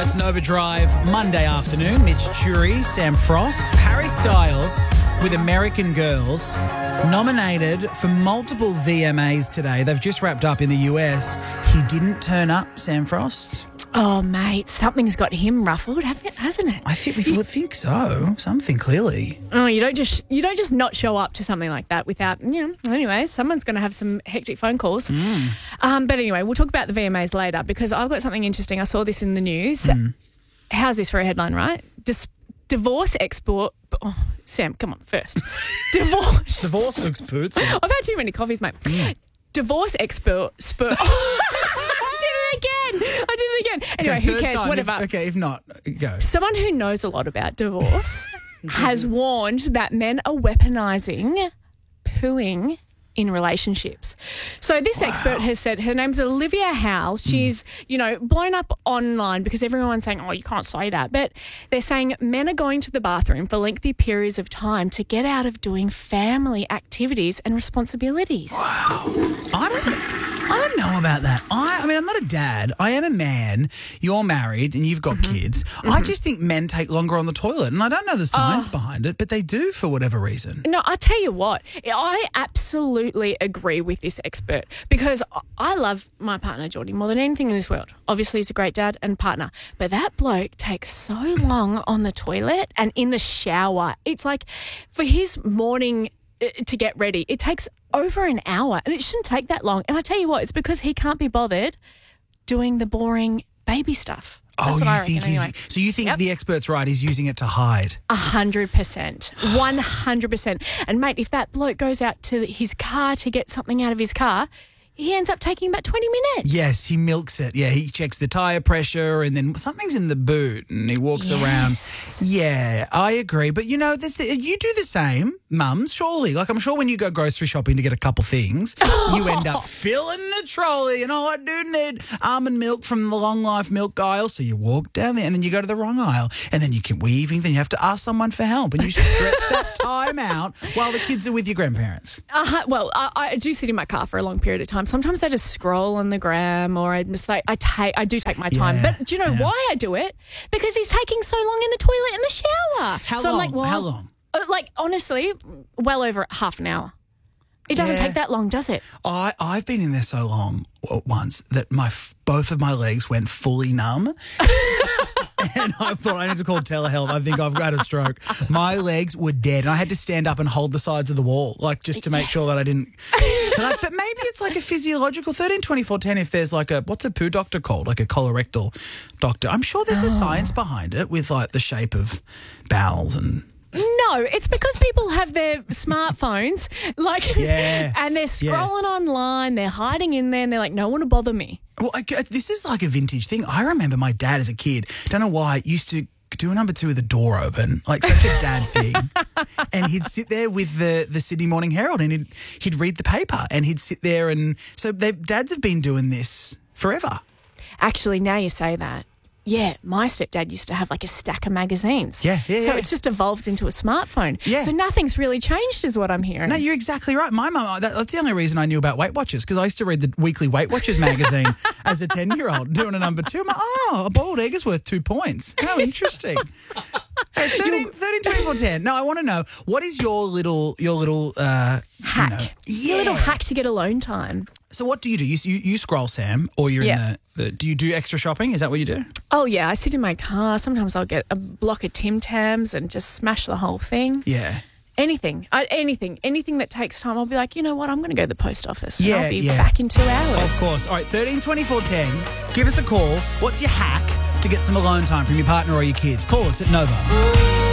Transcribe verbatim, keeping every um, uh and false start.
That's Nova Drive, Monday afternoon. Mitch Jury, Sam Frost, Harry Styles with American Girls, nominated for multiple V M As today. They've just wrapped up in the U S. He didn't turn up, Sam Frost. Oh, mate, something's got him ruffled, hasn't it? I think we would think so. Something clearly. Oh, you don't just you don't just not show up to something like that without, you know, anyway, someone's going to have some hectic phone calls. Mm. Um, but anyway, we'll talk about the V M As later because I've got something interesting. I saw this in the news. Mm. How's this for a headline, right? Dis- divorce export. Oh, Sam, come on, first. Divorce. Divorce looks boots. I've had too many coffees, mate. Mm. Divorce expert. Spur- Again. I did it again. Anyway, Okay, who third cares? time. Whatever. If, okay, if not, go. Someone who knows a lot about divorce has warned that men are weaponising pooing in relationships. So this Wow. expert has said, her name's Olivia Howe. She's, mm. you know, blown up online because everyone's saying, oh, you can't say that. But they're saying men are going to the bathroom for lengthy periods of time to get out of doing family activities and responsibilities. Wow. I don't I don't know about that. I, I mean, I'm not a dad. I am a man. You're married and you've got mm-hmm. kids. Mm-hmm. I just think men take longer on the toilet, and I don't know the science uh, behind it, but they do for whatever reason. No, I tell you what, I absolutely agree with this expert because I love my partner, Geordie, more than anything in this world. Obviously, he's a great dad and partner, but that bloke takes so long on the toilet and in the shower. It's like for his morning to get ready, it takes over an hour and it shouldn't take that long. And I tell you what, it's because he can't be bothered doing the boring baby stuff. That's oh, what you I reckon think he's... Anyway. So you think Yep. the expert's right, he's using it to hide? A hundred percent. One hundred percent. And mate, if that bloke goes out to his car to get something out of his car, he ends up taking about twenty minutes. Yes, he milks it. Yeah, he checks the tyre pressure and then something's in the boot and he walks Yes. around. Yeah, I agree. But, you know, this, you do the same, mums, surely. Like, I'm sure when you go grocery shopping to get a couple things, you end up filling the trolley and, oh, I do need almond milk from the Long Life milk aisle. So you walk down there and then you go to the wrong aisle and then you keep weaving. Then you have to ask someone for help and you stretch that time out while the kids are with your grandparents. Uh, well, I, I do sit in my car for a long period of time. Sometimes I just scroll on the gram or I just like, I take, I do take my time. Yeah, but do you know yeah. why I do it? Because he's taking so long in the toilet and the shower. How so long? I'm like, well, How long? uh, Like, honestly, well over half an hour. It doesn't Yeah. take that long, does it? I, I've been in there so long w- once that my f- both of my legs went fully numb. And I thought I need to call telehealth. I think I've got a stroke. My legs were dead and I had to stand up and hold the sides of the wall, like just to make Yes. sure that I didn't. I, but maybe it's like a physiological thirteen twenty-four ten if there's like a, what's a poo doctor called? Like a colorectal doctor. I'm sure there's a science behind it with like the shape of bowels and... No, it's because people have their smartphones, like, Yeah. and they're scrolling Yes. online, they're hiding in there, and they're like, no one will bother me. Well, I, this is like a vintage thing. I remember my dad as a kid, don't know why, used to do a number two with the door open, like such a dad thing. And he'd sit there with the, the Sydney Morning Herald and he'd, he'd read the paper and he'd sit there and... So they, dads have been doing this forever. Actually, now you say that. Yeah, my stepdad used to have like a stack of magazines. Yeah, yeah, So yeah. it's just evolved into a smartphone. Yeah. So nothing's really changed is what I'm hearing. No, you're exactly right. My mum, that, that's the only reason I knew about Weight Watchers, because I used to read the weekly Weight Watchers magazine as a ten-year-old doing a number two. I'm like, oh, a boiled egg is worth two points. How interesting. Hey, thirteen, thirteen, twenty-four, ten. No, I want to know, what is your little, your little, uh, hack. You know, Your little hack to get alone time. So what do you do? You, you, you scroll, Sam, or you're Yeah. in the, the... Do you do extra shopping? Is that what you do? Oh, yeah, I sit in my car. Sometimes I'll get a block of Tim Tams and just smash the whole thing. Yeah. Anything, I, anything, anything that takes time. I'll be like, you know what, I'm going to go to the post office and Yeah, I'll be yeah. back in two hours. Of course. All right, thirteen, twenty-four, ten. Give us a call. What's your hack to get some alone time from your partner or your kids? Call us at Nova.